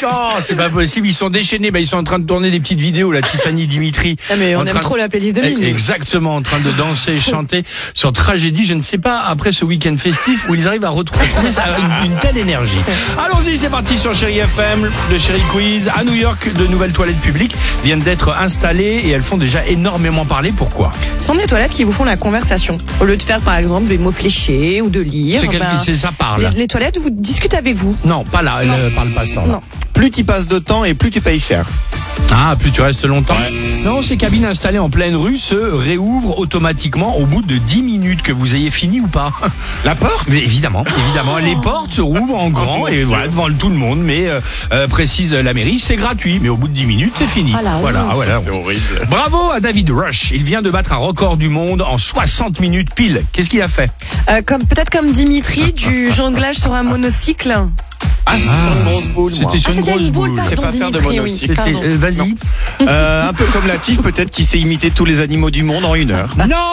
Oh, c'est pas possible, ils sont déchaînés. Ils sont en train de tourner des petites vidéos, la Tiffany Dimitri. Ah mais on aime trop la playlist de Lille. Exactement, en train de danser et chanter sur Tragédie. Je ne sais pas, après ce week-end festif, où ils arrivent à retrouver une telle énergie. Allons-y, c'est parti sur Chérie FM, le Chérie Quiz. À New York, de nouvelles toilettes publiques viennent d'être installées et elles font déjà énormément parler. Pourquoi ? Ce sont des toilettes qui vous font la conversation. Au lieu de faire par exemple des mots fléchés ou de lire. C'est ça parle. Les toilettes vous discutent avec vous. Non, pas là, elle ne parle pas à ce temps-là. Non. Plus tu passes de temps et plus tu payes cher. Ah, plus tu restes longtemps. Non, ces cabines installées en pleine rue se réouvrent automatiquement au bout de 10 minutes, que vous ayez fini ou pas. La porte ? Mais évidemment. Les portes se rouvrent en grand et voilà, devant tout le monde. Mais précise la mairie, c'est gratuit. Mais au bout de 10 minutes, c'est fini. Ah là, voilà. C'est horrible. Bravo à David Rush. Il vient de battre un record du monde en 60 minutes pile. Qu'est-ce qu'il a fait ? Peut-être comme Dimitri, du jonglage sur un monocycle. Ah, c'est sur une grosse boule, moi. C'était sur une grosse boule. Je sais Pardon, pas faire de Dimitri, monocycle. oui. Pardon. Vas-y. Un peu comme Latif, peut-être, qui sait imiter tous les animaux du monde en 1 heure.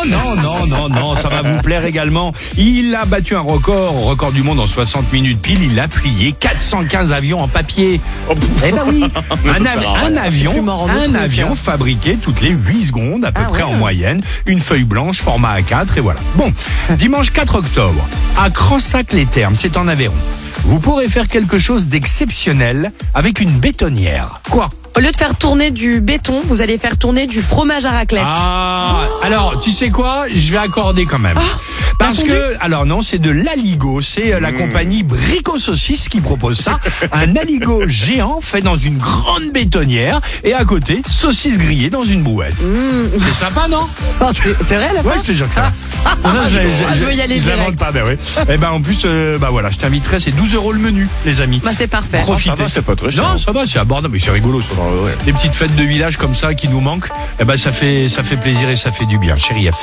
Non, ça va vous plaire également. Il a battu un record du monde en 60 minutes pile. Il a plié 415 avions en papier. Eh ben oui, un avion fabriqué toutes les 8 secondes à peu près en moyenne. Une feuille blanche, format A4 et voilà. Bon, dimanche 4 octobre, à Cransac-les-Thermes, c'est en Aveyron. Vous pourrez faire quelque chose d'exceptionnel avec une bétonnière. Quoi ? Au lieu de faire tourner du béton, vous allez faire tourner du fromage à raclette. Alors, tu sais quoi ? Je vais accorder quand même. Parce que, alors non, c'est de l'aligot. C'est la compagnie Brico Saucisse qui propose ça. Un aligot géant fait dans une grande bétonnière. Et à côté, saucisse grillée dans une brouette. C'est sympa, non ? C'est vrai, la fin ? Ouais, je te jure que ça. Je veux y aller je direct. l'invente pas, Et en plus, voilà, je t'inviterai, c'est 12 € le menu, les amis. C'est parfait. Profitez. Ça va, c'est pas très cher. Non, ça va, c'est abordable, mais c'est rigolo, ça. Les petites fêtes de village comme ça qui nous manquent, ça fait plaisir et ça fait du bien, Chérie FM.